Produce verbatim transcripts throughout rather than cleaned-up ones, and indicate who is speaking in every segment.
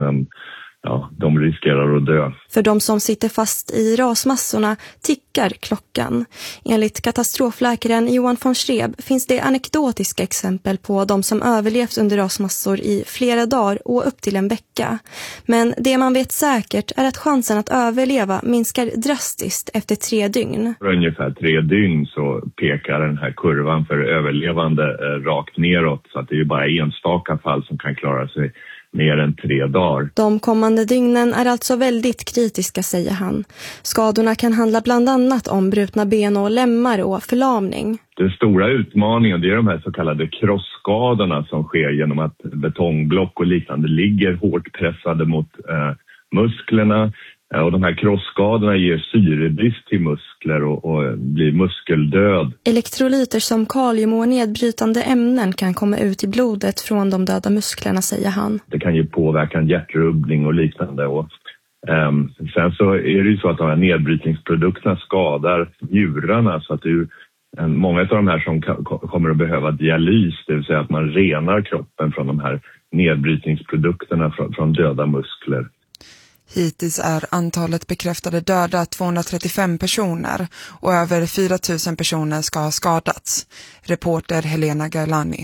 Speaker 1: men ja, de riskerar att dö.
Speaker 2: För de som sitter fast i rasmassorna tickar klockan. Enligt katastrofläkaren Johan von Schreb finns det anekdotiska exempel på de som överlevt under rasmassor i flera dagar och upp till en vecka. Men det man vet säkert är att chansen att överleva minskar drastiskt efter tre dygn.
Speaker 1: För ungefär tre dygn så pekar den här kurvan för överlevande eh, rakt neråt, så att det är ju bara enstaka fall som kan klara sig mer än tre dagar.
Speaker 2: De kommande dygnen är alltså väldigt kritiska, säger han. Skadorna kan handla bland annat om brutna ben och lemmar och förlamning.
Speaker 1: Den stora utmaningen, det är de här så kallade krossskadorna som sker genom att betongblock och liknande ligger hårt pressade mot eh, musklerna. Och de här krossskadorna ger syrebrist till muskler och, och blir muskeldöd.
Speaker 2: Elektrolyter som kalium och nedbrytande ämnen kan komma ut i blodet från de döda musklerna, säger han.
Speaker 1: Det kan ge påverkan hjärtrubbning och liknande. Och, um, sen så är det ju så att de här nedbrytningsprodukterna skadar njurarna, så att det är ju en, många av de här som ka- kommer att behöva dialys, det vill säga att man renar kroppen från de här nedbrytningsprodukterna från, från döda muskler.
Speaker 3: Hittills är antalet bekräftade döda tvåhundratrettiofem personer och över fyra tusen personer ska ha skadats. Reporter Helena Garlani.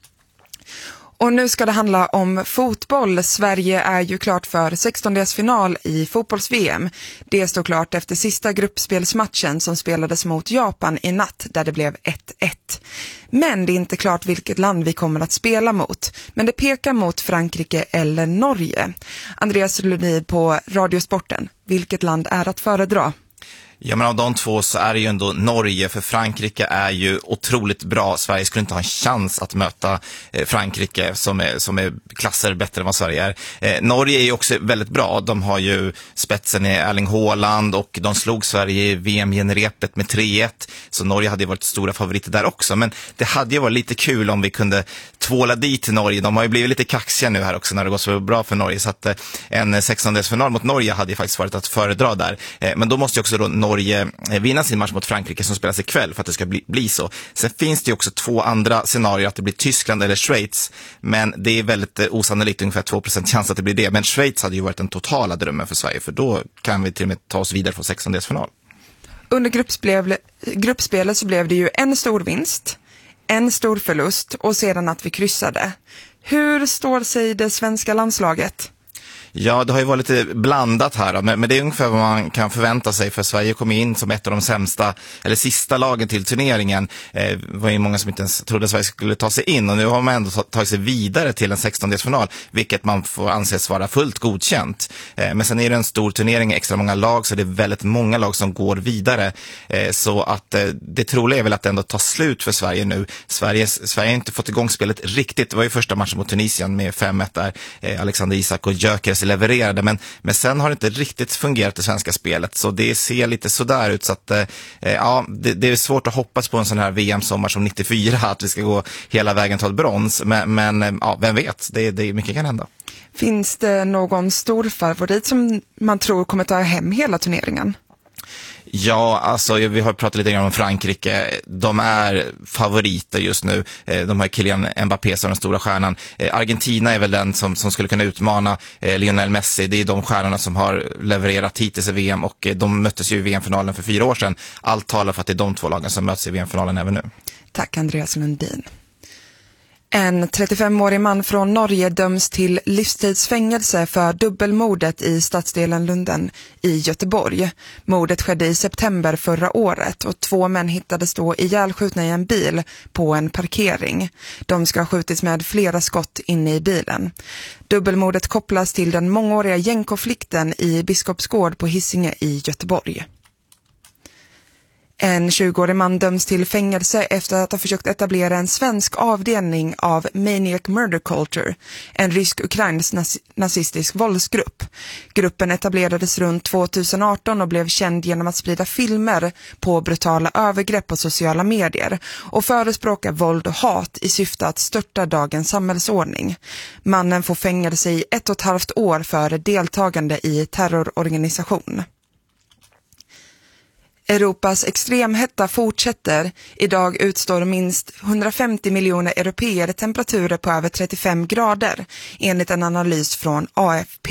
Speaker 3: Och nu ska det handla om fotboll. Sverige är ju klart för sextondelsfinal i fotbolls-V M. Det står klart efter sista gruppspelsmatchen som spelades mot Japan i natt, där det blev ett ett. Men det är inte klart vilket land vi kommer att spela mot. Men det pekar mot Frankrike eller Norge. Andreas Lundin på Radiosporten. Vilket land är att föredra?
Speaker 4: Ja, men av de två så är det ju ändå Norge, för Frankrike är ju otroligt bra. Sverige skulle inte ha en chans att möta eh, Frankrike som är, som är klasser bättre än vad Sverige är. Eh, Norge är ju också väldigt bra. De har ju spetsen i Erling Haaland och de slog Sverige i V M-genrepet med tre ett. Så Norge hade ju varit stora favoriter där också. Men det hade ju varit lite kul om vi kunde tvåla dit till Norge. De har ju blivit lite kaxiga nu här också när det går så bra för Norge. Så att eh, en sextondelsfinal mot Norge hade ju faktiskt varit att föredra där. Eh, men då måste ju också då Norge vinna sin match mot Frankrike som spelas ikväll för att det ska bli, bli så. Sen finns det ju också två andra scenarier, att det blir Tyskland eller Schweiz, men det är väldigt eh, osannolikt, ungefär två procent chans att det blir det. Men Schweiz hade ju varit den totala drömmen för Sverige, för då kan vi till och med ta oss vidare från sextondelsfinal.
Speaker 3: Under gruppspel, gruppspelet så blev det ju en stor vinst, en stor förlust och sedan att vi kryssade. Hur står sig det svenska landslaget?
Speaker 4: Ja, det har ju varit lite blandat här, men, men det är ungefär vad man kan förvänta sig, för Sverige kom in som ett av de sämsta, eller sista lagen till turneringen. Eh, det var ju många som inte ens trodde att Sverige skulle ta sig in, och nu har man ändå tagit sig vidare till en sextondelsfinal, vilket man får anses vara fullt godkänt. Eh, men sen är det en stor turnering, extra många lag, så det är väldigt många lag som går vidare. Eh, så att eh, det troliga är väl att det ändå tar slut för Sverige nu. Sverige, Sverige har inte fått igång spelet riktigt. Det var ju första matchen mot Tunisien med fem ett där. Eh, Alexander Isak och Gyökeres levererade, men, men sen har det inte riktigt fungerat det svenska spelet, så det ser lite sådär ut, så att eh, ja, det, det är svårt att hoppas på en sån här V M-sommar som nittiofyra, att vi ska gå hela vägen till ett brons, men, men ja, vem vet, det, det mycket kan hända.
Speaker 3: Finns det någon stor favorit som man tror kommer ta hem hela turneringen?
Speaker 4: Ja, alltså vi har pratat lite grann om Frankrike. De är favoriter just nu. De har Kylian Mbappé som den stora stjärnan. Argentina är väl den som, som skulle kunna utmana Lionel Messi. Det är de stjärnorna som har levererat hittills i V M, och de möttes ju i V M-finalen för fyra år sedan. Allt talar för att det är de två lagen som möts i V M-finalen även nu.
Speaker 3: Tack Andreas Lundin. En trettiofemårig man från Norge döms till livstidsfängelse för dubbelmordet i stadsdelen Lunden i Göteborg. Mordet skedde i september förra året och två män hittades då ihjälskjutna i en bil på en parkering. De ska ha skjutits med flera skott inne i bilen. Dubbelmordet kopplas till den mångåriga gängkonflikten i Biskopsgård på Hisingen i Göteborg. En tjugoårig man döms till fängelse efter att ha försökt etablera en svensk avdelning av Maniac Murder Culture, en rysk-ukrainsk nazistisk våldsgrupp. Gruppen etablerades runt tjugoarton och blev känd genom att sprida filmer på brutala övergrepp på sociala medier och förespråka våld och hat i syfte att störta dagens samhällsordning. Mannen får fängelse i ett och ett halvt år för deltagande i terrororganisation. Europas extremhetta fortsätter. Idag utstår minst hundrafemtio miljoner europeer temperaturer på över trettiofem grader, enligt en analys från A F P.